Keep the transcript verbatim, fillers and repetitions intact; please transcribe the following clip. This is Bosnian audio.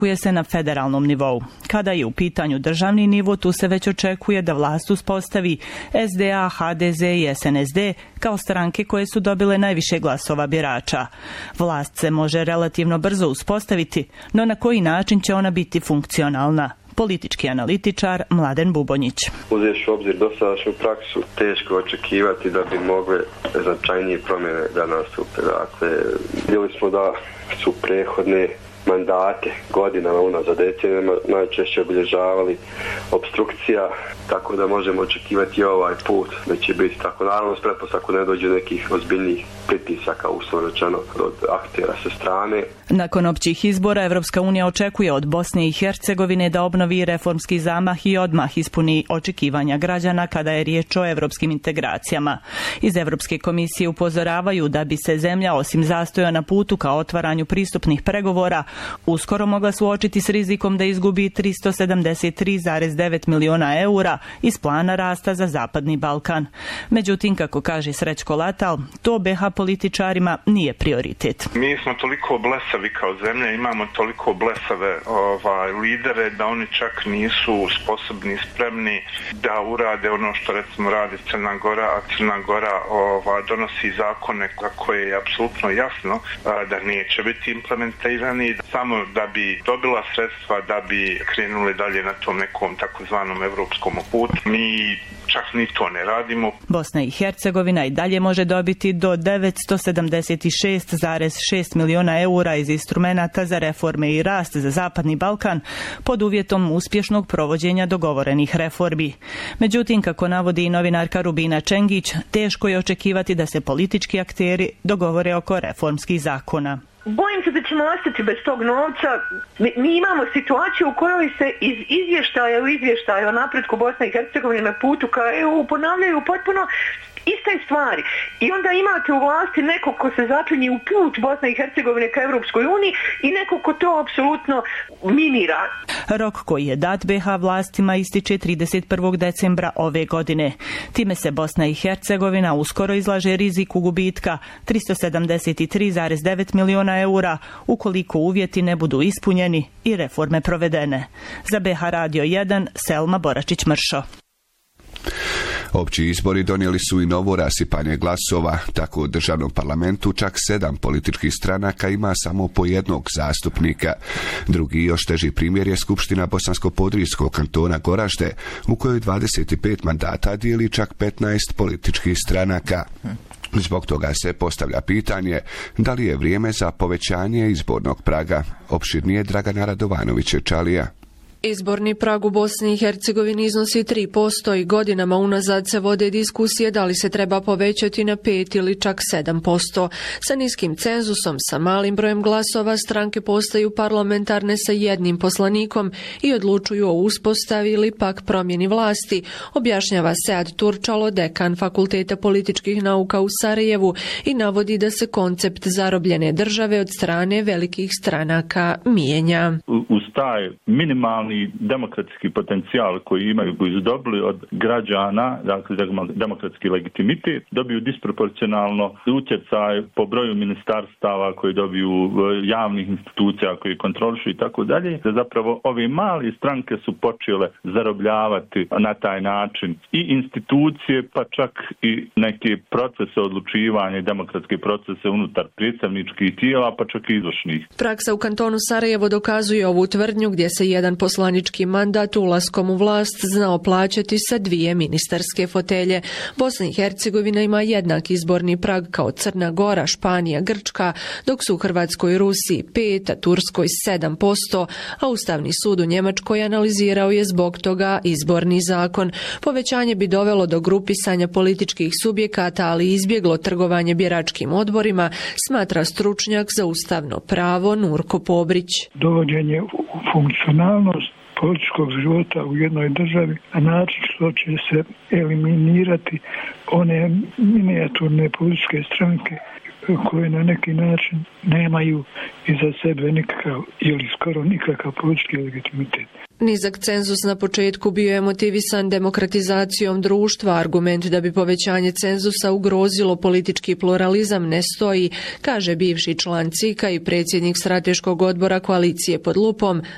očekuje se na federalnom nivou. Kada je u pitanju državni nivo, tu se već očekuje da vlast uspostavi S D A, H D Z i S N S D kao stranke koje su dobile najviše glasova birača. Vlast se može relativno brzo uspostaviti, no na koji način će ona biti funkcionalna? Politički analitičar Mladen Bubonjić. Uzevši u obzir dosadašnju praksu, teško očekivati da bi mogle značajnije promjene da nastupe. Dakle, vidjeli smo da su prethodne mandate godinama unazad decenijama najčešće obilježavali obstrukcija, tako da možemo očekivati ovaj put da će biti tako. Naravno, s pretpostavkom ne dođe nekih ozbiljnih pritisaka, uslovno rečeno, od aktera sa strane. Nakon općih izbora, Evropska unija očekuje od Bosne i Hercegovine da obnovi reformski zamah i odmah ispuni očekivanja građana kada je riječ o evropskim integracijama. Iz Evropske komisije upozoravaju da bi se zemlja, osim zastoja na putu ka otvaranju pristupnih pregovora, uskoro mogla suočiti s rizikom da izgubi tristo sedamdeset tri zarez devet miliona eura iz plana rasta za Zapadni Balkan. Međutim, kako kaže Srećko Latal, to B H političarima nije prioritet. Mi smo toliko blesavi kao zemlja, imamo toliko blesave ovaj, lidere da oni čak nisu sposobni, spremni da urade ono što recimo radi Crna Gora, a Crna Gora ovaj, donosi zakone koje je apsolutno jasno a, da neće biti implementirani samo da bi dobila sredstva da bi krenuli dalje na tom nekom takozvanom evropskom putu. Mi čak ni to ne radimo. Bosna i Hercegovina i dalje može dobiti do devetsto sedamdeset šest zarez šest miliona eura iz instrumenata za reforme i rast za Zapadni Balkan pod uvjetom uspješnog provođenja dogovorenih reformi. Međutim, kako navodi i novinarka Rubina Čengić, teško je očekivati da se politički akteri dogovore oko reformskih zakona. Bojim se da ćemo ostati bez tog novca. Mi, mi imamo situaciju u kojoj se iz izvještaja u izvještaja o napretku Bosne i Hercegovine na putu ka E U ponavljaju potpuno iste stvari. I onda imate u vlasti nekog ko se zaklinje u put Bosne i Hercegovine ka Evropskoj uniji i nekog ko to apsolutno minira. Rok koji je dat B H vlastima ističe trideset prvog decembra ove godine. Time se Bosna i Hercegovina uskoro izlaže riziku gubitka tristo sedamdeset tri zarez devet miliona eura ukoliko uvjeti ne budu ispunjeni i reforme provedene. Za B H Radio jedan, Selma Boračić-Mršo. Opći izbori donijeli su i novo rasipanje glasova, tako u državnom parlamentu čak sedam političkih stranaka ima samo po jednog zastupnika. Drugi još teži primjer je Skupština Bosansko-Podrijskog kantona Goražde, u kojoj dvadeset pet mandata dijeli čak petnaest političkih stranaka. Zbog toga se postavlja pitanje da li je vrijeme za povećanje izbornog praga. Opširnije Dragana Radovanović-Čalija. Izborni prag u Bosni i Hercegovini iznosi tri posto i godinama unazad se vode diskusije da li se treba povećati na pet ili čak sedam posto. Sa niskim cenzusom, sa malim brojem glasova, stranke postaju parlamentarne sa jednim poslanikom i odlučuju o uspostavi ili pak promjeni vlasti, objašnjava Sead Turčalo, dekan Fakulteta političkih nauka u Sarajevu, i navodi da se koncept zarobljene države od strane velikih stranaka mijenja. Uz taj minimalni demokratski potencijal koji imaju, koji su dobili od građana, dakle demokratski legitimitet, dobiju disproporcionalno utjecaj po broju ministarstava koji dobiju, javnih institucija koji kontrolišu i tako dalje, da zapravo ove male stranke su počele zarobljavati na taj način i institucije, pa čak i neke procese odlučivanja i demokratske procese unutar predstavničkih tijela, pa čak i izvršnih. Praksa u kantonu Sarajevo dokazuje ovu tvrdnju gdje se jedan poslanički mandat ulaskom u vlast znao plaćati sa dvije ministarske fotelje. Bosna i Hercegovina ima jednak izborni prag kao Crna Gora, Španija, Grčka, dok su u Hrvatskoj i Rusiji pet, a Turskoj sedam posto, a Ustavni sud u Njemačkoj analizirao je zbog toga izborni zakon. Povećanje bi dovelo do grupisanja političkih subjekata, ali izbjeglo trgovanje biračkim odborima, smatra stručnjak za ustavno pravo Nurko Pobrić. Dovođenje u funkcionalnost političkog života u jednoj državi na način što će se eliminirati one minijaturne političke stranke koje na neki način nemaju iza sebe nikakav ili skoro nikakav politički legitimitet. Nizak cenzus na početku bio je motivisan demokratizacijom društva. Argument da bi povećanje cenzusa ugrozilo politički pluralizam ne stoji, kaže bivši član C I K-a i predsjednik strateškog odbora koalicije pod lupom